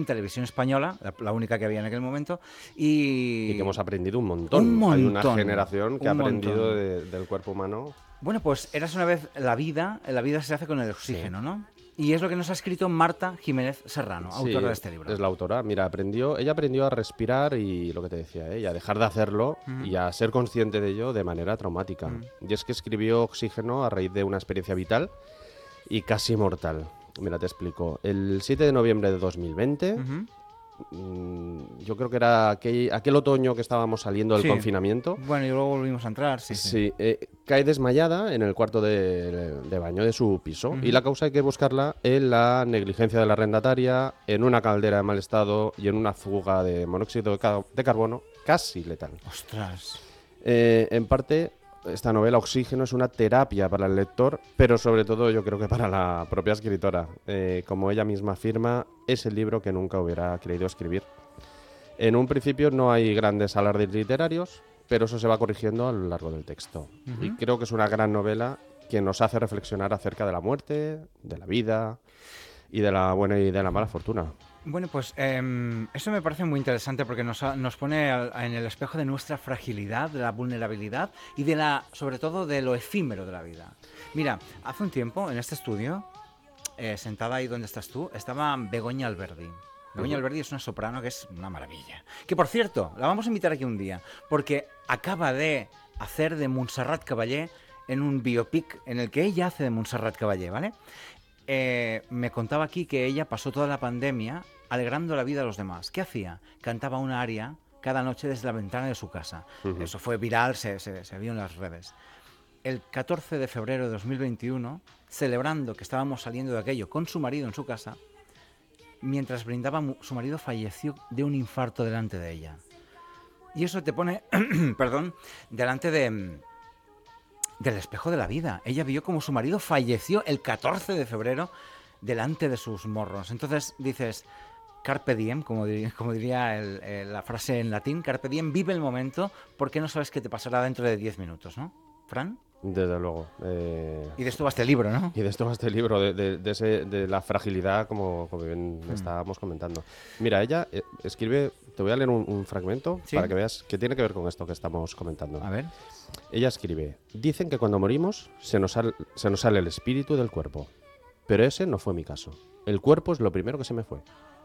televisión española, la única que había en aquel momento, Y que y hemos aprendido un montón. un Hay una montón, generación que ha un aprendido montón. del cuerpo humano. Bueno, pues eras una vez la vida se hace con el Sí. oxígeno, ¿no? Y es lo que nos ha escrito Marta Jiménez Serrano, autora Sí, de este libro. es la autora. Mira, ella aprendió a respirar y lo que te decía, y a dejar de hacerlo Ujú, y a ser consciente de ello de manera traumática. ujú, Y es que escribió Oxígeno a raíz de una experiencia vital y casi mortal. Mira, te explico. El 7 de noviembre de 2020, ujú. yo creo que era aquel otoño que estábamos saliendo del Sí. confinamiento. Bueno, y luego volvimos a entrar, sí, sí. Sí, cae desmayada en el cuarto de baño de su piso y Ujú. la causa hay que buscarla en la negligencia de la arrendataria, en una caldera de mal estado y en una fuga de monóxido de carbono casi letal. Ostras. En parte, esta novela Oxígeno es una terapia para el lector, pero sobre todo yo creo que para la propia escritora. Como ella misma afirma, es el libro que nunca hubiera querido escribir. En un principio no hay grandes alardes literarios, pero eso se va corrigiendo a lo largo del texto. Y Ujú. creo que es una gran novela que nos hace reflexionar acerca de la muerte, de la vida y de la buena y de la mala fortuna. Bueno, pues eso me parece muy interesante porque nos pone en el espejo de nuestra fragilidad, de la vulnerabilidad y sobre todo de lo efímero de la vida. Mira, hace un tiempo en este estudio, sentada ahí donde estás tú, estaba Begoña Alberdi. Begoña Ujú. Alberdi es una soprano que es una maravilla. Que por cierto, la vamos a invitar aquí un día porque acaba de hacer de Montserrat Caballé en un biopic en el que ella hace de Montserrat Caballé, ¿vale? Me contaba aquí que ella pasó toda la pandemia alegrando la vida a los demás. ¿Qué hacía? Cantaba una aria cada noche desde la ventana de su casa. Ujú. Eso fue viral, se vio en las redes. El 14 de febrero de 2021, celebrando que estábamos saliendo de aquello con su marido en su casa, mientras brindaba, su marido falleció de un infarto delante de ella. Y eso te pone, perdón, delante del espejo de la vida. Ella vio como su marido falleció el 14 de febrero delante de sus morros. Entonces dices, carpe diem, como diría la frase en latín, carpe diem, vive el momento porque no sabes qué te pasará dentro de 10 minutos, ¿no? Fran. Desde luego. Y de esto va este libro, ¿no? Y de esto va este libro, de la fragilidad, como bien estábamos comentando. Mira, ella escribe, te voy a leer un fragmento para Sí. que veas que tiene que ver con esto que estamos comentando. A ver. Ella escribe, dicen que cuando morimos se nos sale el espíritu del cuerpo, pero ese no fue mi caso. El cuerpo es lo primero que se me fue.